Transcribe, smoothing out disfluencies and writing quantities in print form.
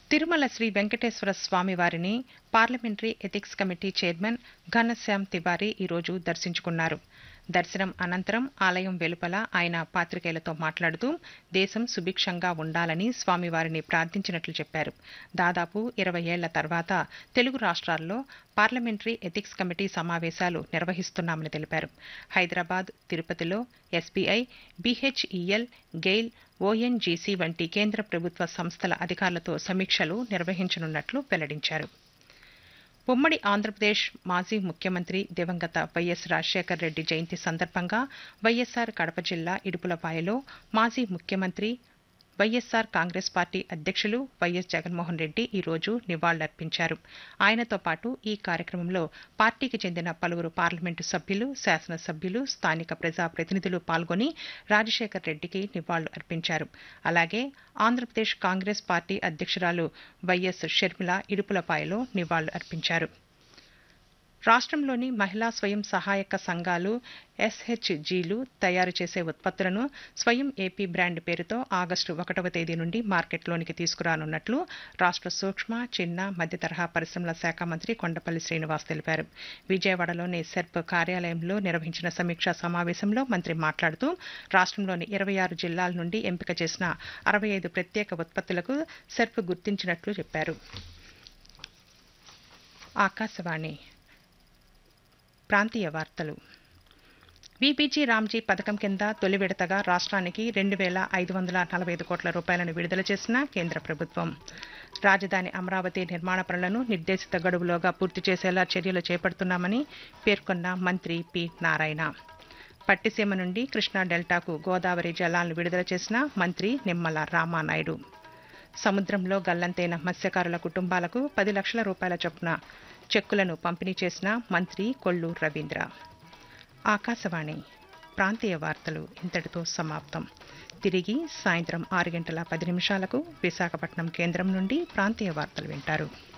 తిరుమల శ్రీ వెంకటేశ్వర స్వామి వారిని parliamentary ethics committee chairman Ghanshyam Tiwari ఈరోజు దర్శించుకున్నారు. దర్శనం అనంతరం ఆలయం వెలుపల ఆయన పాత్రికేయులతో మాట్లాడుతూ దేశం సుభిక్షంగా ఉండాలని స్వామివారిని ప్రార్థించినట్లు చెప్పారు. దాదాపు 20 ఏళ్ల తర్వాత తెలుగు రాష్ట్రాల్లో పార్లమెంటరీ ఎథిక్స్ కమిటీ సమావేశాలు నిర్వహిస్తున్నామని తెలిపారు. హైదరాబాద్, తిరుపతిలో ఎస్బీఐ, బీహెచ్ఈఎల్, గెయిల్, ఓఎన్జీసీ వంటి కేంద్ర ప్రభుత్వ సంస్థల అధికారులతో సమీక్షలు నిర్వహించనున్నట్లు వెల్లడించారు. ఉమ్మడి ఆంధ్రప్రదేశ్ మాజీ ముఖ్యమంత్రి దివంగత వైఎస్ రాజశేఖర రెడ్డి జయంతి సందర్భంగా వైఎస్సార్ కడప జిల్లా ఇడుపులపాయలో మాజీ ముఖ్యమంత్రి వైఎస్సార్ కాంగ్రెస్ పార్టీ అధ్యక్షులు వైఎస్ జగన్మోహన్ రెడ్డి ఈరోజు నివాళులర్పించారు. ఆయనతో పాటు ఈ కార్యక్రమంలో పార్టీకి చెందిన పలువురు పార్లమెంటు సభ్యులు, శాసనసభ్యులు, స్థానిక ప్రజాప్రతినిధులు పాల్గొని రాజశేఖర రెడ్డికి నివాళులు అర్పించారు. అలాగే ఆంధ్రప్రదేశ్ కాంగ్రెస్ పార్టీ అధ్యక్షురాలు వైఎస్ షర్మిల ఇడుపులపాయలో నివాళులు అర్పించారు. రాష్ట్రంలోని మహిళా స్వయం సహాయక సంఘాలు, ఎస్హెచ్జీలు తయారు చేసే ఉత్పత్తులను స్వయం ఏపీ బ్రాండ్ పేరుతో ఆగస్టు 1వ తేదీ నుండి మార్కెట్లోనికి తీసుకురానున్నట్లు రాష్ట్ర సూక్ష్మ, చిన్న, మధ్యతరహా పరిశ్రమల శాఖ మంత్రి కొండపల్లి శ్రీనివాస్ తెలిపారు. విజయవాడలోని సెర్ప్ కార్యాలయంలో నిర్వహించిన సమీక్షా సమావేశంలో మంత్రి మాట్లాడుతూ రాష్ట్రంలోని 26 జిల్లాల నుండి ఎంపిక చేసిన 65 ప్రత్యేక ఉత్పత్తులకు సెర్ప్ గుర్తించినట్లు చెప్పారు. ఆకాశవాణి ప్రాంతీయ వార్తలు. వీబీజీ రామ్జీ పథకం కింద తొలి విడతగా రాష్ట్రానికి 2,545 కోట్ల రూపాయలను విడుదల చేసిన కేంద్ర ప్రభుత్వం. రాజధాని అమరావతి నిర్మాణ పనులను నిర్దేశిత గడువులోగా పూర్తి చేసేలా చర్యలు చేపడుతున్నామని పేర్కొన్న మంత్రి పి. నారాయణ. పట్టిసీమ నుండి కృష్ణా డెల్టాకు గోదావరి జలాలను విడుదల చేసిన మంత్రి నిమ్మల రామానాయుడు. సముద్రంలో గల్లంతైన మత్స్యకారుల కుటుంబాలకు 10 లక్షల రూపాయల చొప్పున చెక్కులను పంపిణీ చేసిన మంత్రి కొల్లు రవీంద్ర. ఆకాశవాణి ప్రాంతీయ వార్తలు ఇంతటితో సమాప్తం. తిరిగి సాయంత్రం 6 గంటల 10 నిమిషాలకు విశాఖపట్నం కేంద్రం నుండి ప్రాంతీయ వార్తలు వింటారు.